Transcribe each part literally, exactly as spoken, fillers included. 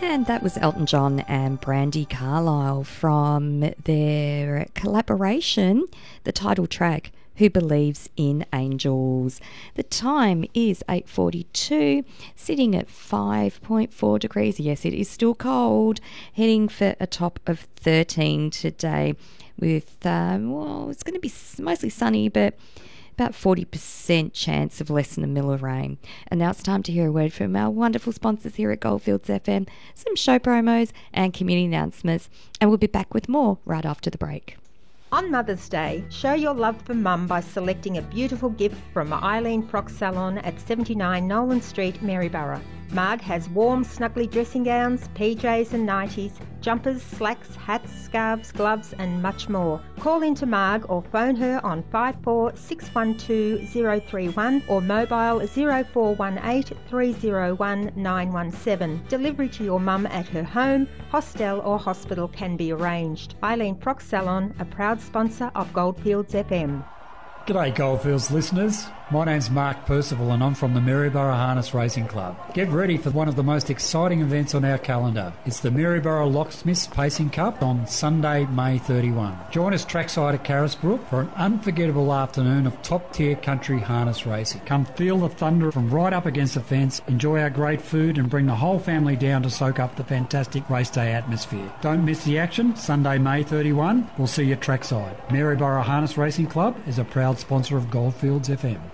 And that was Elton John and Brandi Carlile from their collaboration, the title track, Who Believes in Angels. The time is eight forty-two, sitting at five point four degrees. Yes, it is still cold, heading for a top of thirteen today with, um, well, it's going to be mostly sunny, but about forty percent chance of less than a mill of rain. And now it's time to hear a word from our wonderful sponsors here at Goldfields F M, some show promos and community announcements, and we'll be back with more right after the break. On Mother's Day, show your love for Mum by selecting a beautiful gift from Eileen Prox Salon at seventy-nine Nolan Street, Maryborough. Marg has warm, snuggly dressing gowns, P Js and nighties, jumpers, slacks, hats, scarves, gloves and much more. Call into Marg or phone her on five four six one two zero three one or mobile zero four one eight three zero one nine one seven. Delivery to your mum at her home, hostel or hospital can be arranged. Eileen Prox Salon, a proud sponsor of Goldfields F M. G'day Goldfields listeners, my name's Mark Percival and I'm from the Maryborough Harness Racing Club. Get ready for one of the most exciting events on our calendar. It's the Maryborough Locksmiths Pacing Cup on Sunday, May thirty-first. Join us trackside at Carisbrook for an unforgettable afternoon of top-tier country harness racing. Come feel the thunder from right up against the fence, enjoy our great food and bring the whole family down to soak up the fantastic race day atmosphere. Don't miss the action, Sunday, May thirty-first. We'll see you trackside. Maryborough Harness Racing Club is a proud sponsor of Goldfields F M.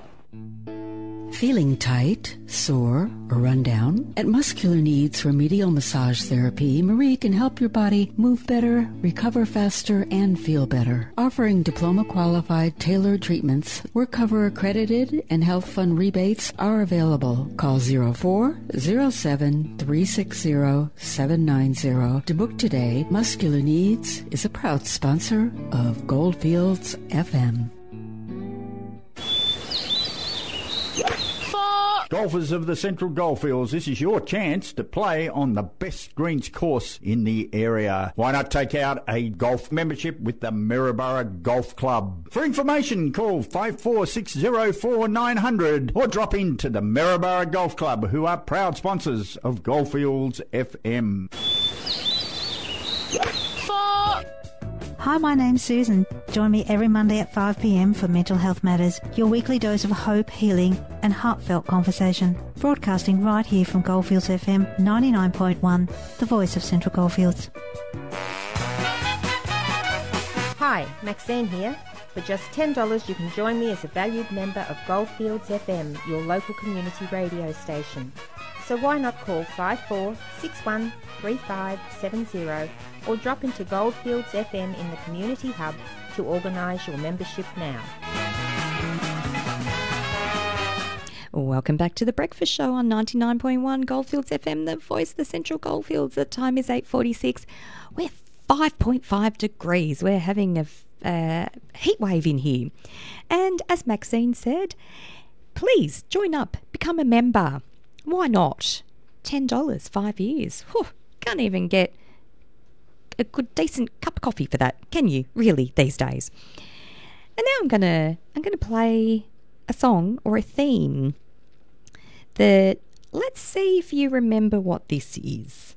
Feeling tight, sore, or run down? At Muscular Needs Remedial Massage Therapy, Marie can help your body move better, recover faster, and feel better. Offering diploma-qualified tailored treatments, Work Cover accredited, and health fund rebates are available. Call zero four zero seven three six zero seven nine zero to book today. Muscular Needs is a proud sponsor of Goldfields F M. Golfers of the Central Goldfields, this is your chance to play on the best greens course in the area. Why not take out a golf membership with the Maryborough Golf Club? For information, call five four six zero four nine hundred or drop into the Maryborough Golf Club, who are proud sponsors of Goldfields F M. Hi, my name's Susan. Join me every Monday at five p m for Mental Health Matters, your weekly dose of hope, healing and heartfelt conversation. Broadcasting right here from Goldfields F M ninety-nine point one, the voice of Central Goldfields. Hi, Maxine here. For just ten dollars you can join me as a valued member of Goldfields F M, your local community radio station. So why not call five four six one three five seven zero or drop into Goldfields F M in the Community Hub to organise your membership now. Welcome back to the Breakfast Show on ninety-nine point one Goldfields F M, the voice of the Central Goldfields. The time is eight forty-six. We're five point five degrees. We're having a uh, heat wave in here. And as Maxine said, please join up, become a member. Why not? ten dollars, five years. Whew, can't even get a good, decent cup of coffee for that, can you? Really, these days. And now I'm gonna I'm gonna play a song or a theme that, let's see if you remember what this is.